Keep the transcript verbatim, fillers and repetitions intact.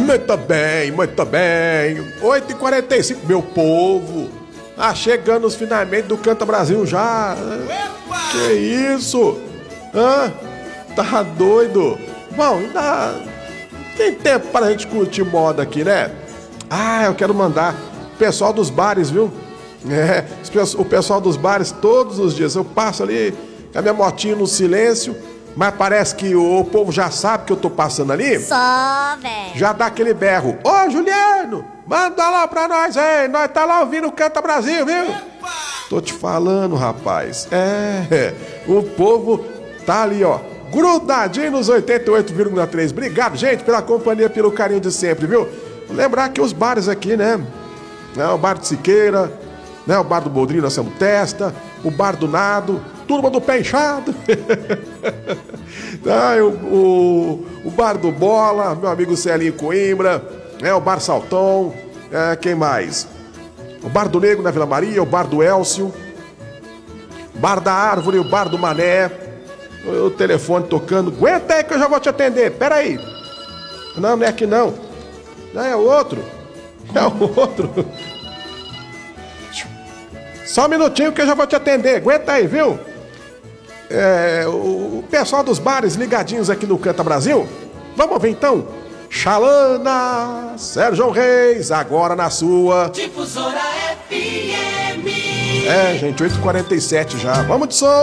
Muito bem, muito bem. oito e quarenta e cinco, meu povo. Ah, chegando os finalmente do Canta Brasil já. Epa! Que isso? Hã? Tá doido? Bom, ainda tem tempo para a gente curtir moda aqui, né? Ah, eu quero mandar o pessoal dos bares, viu? É, o pessoal dos bares todos os dias. Eu passo ali com a minha motinha no silêncio, mas parece que o povo já sabe que eu tô passando ali. Só, velho. Já dá aquele berro. Ô, Juliano, manda lá pra nós, hein? Nós tá lá ouvindo o Canta Brasil, viu? Epa! Tô te falando, rapaz. É, o povo tá ali, ó, grudadinho nos oitenta e oito vírgula três. Obrigado, gente, pela companhia, pelo carinho de sempre, viu? Vou lembrar que os bares aqui, né? É, o bar de Siqueira, né? O bar do Boldrinho, nós somos Testa, o bar do Nado, turma do Pé Inchado. Ah, o, o, o bar do Bola, meu amigo Celinho Coimbra, né? O bar Saltão, é, quem mais? O bar do Negro na Vila Maria, o bar do Elcio, bar da Árvore, o bar do Mané. O, o telefone tocando. Aguenta aí que eu já vou te atender, pera aí. Não, não é aqui não. Não, é o outro. É o outro. Só um minutinho que eu já vou te atender. Aguenta aí, viu? É, o, o pessoal dos bares ligadinhos aqui no Canta Brasil. Vamos ver então. Xalana, Sérgio Reis, agora na sua Difusora F M. É, gente, oito e quarenta e sete já. Vamos de som.